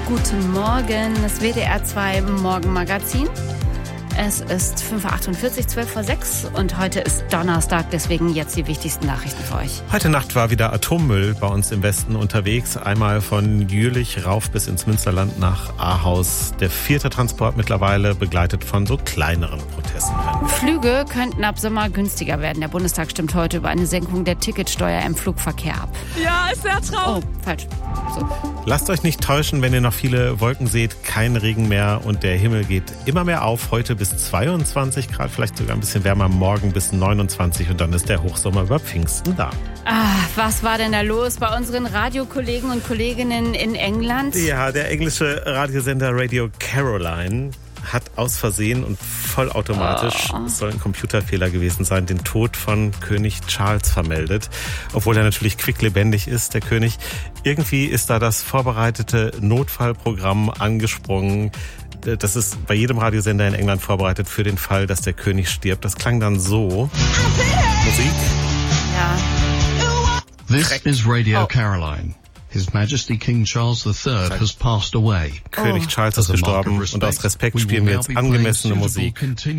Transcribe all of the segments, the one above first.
Guten Morgen, das WDR 2 Morgenmagazin. Es ist 5.48 Uhr, 5:12 und heute ist Donnerstag, deswegen jetzt die wichtigsten Nachrichten für euch. Heute Nacht war wieder Atommüll bei uns im Westen unterwegs. Einmal von Jülich rauf bis ins Münsterland nach Ahaus. Der 4. Transport mittlerweile, begleitet von so kleineren Protesten. Flüge könnten ab Sommer günstiger werden. Der Bundestag stimmt heute über eine Senkung der Ticketsteuer im Flugverkehr ab. Ja, ist der Traum. Oh, falsch. So. Lasst euch nicht täuschen, wenn ihr noch viele Wolken seht. Kein Regen mehr und der Himmel geht immer mehr auf. Heute bis 22 Grad, vielleicht sogar ein bisschen wärmer, morgen bis 29 und dann ist der Hochsommer über Pfingsten da. Was war denn da los bei unseren Radiokollegen und Kolleginnen in England? Ja, der englische Radiosender Radio Caroline hat aus Versehen und vollautomatisch, es soll ein Computerfehler gewesen sein, den Tod von König Charles vermeldet. Obwohl er natürlich quicklebendig ist, der König. Irgendwie ist da das vorbereitete Notfallprogramm angesprungen. Das ist bei jedem Radiosender in England vorbereitet für den Fall, dass der König stirbt. Das klang dann so. Musik. Ja. This is Radio Caroline. His Majesty King Charles III has passed away. König Charles ist gestorben und aus Respekt spielen wir jetzt angemessene Musik.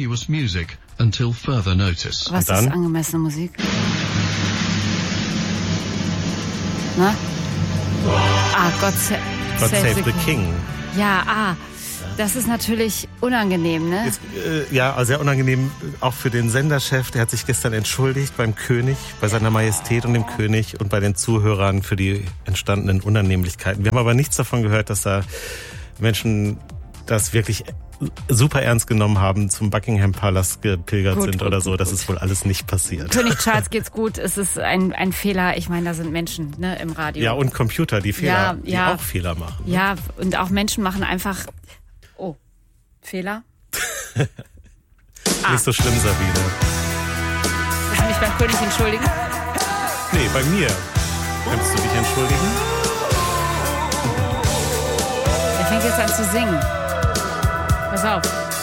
Was ist angemessene Musik? Na? God Save the King. Ja, das ist natürlich unangenehm, ne? Ja, sehr unangenehm auch für den Senderchef. Der hat sich gestern entschuldigt beim König, bei seiner Majestät und dem König und bei den Zuhörern für die entstandenen Unannehmlichkeiten. Wir haben aber nichts davon gehört, dass da Menschen das wirklich super ernst genommen haben, zum Buckingham Palace gepilgert sind oder so. Das ist wohl alles nicht passiert. König Charles geht's gut. Es ist ein Fehler. Ich meine, da sind Menschen, ne, im Radio. Ja, und Computer, die auch Fehler machen. Ne? Ja, und auch Menschen machen einfach... Fehler? Nicht so schlimm, Sabine. Willst du mich beim König entschuldigen? Nee, bei mir. Kannst du dich entschuldigen? Er fängt jetzt an zu singen. Pass auf.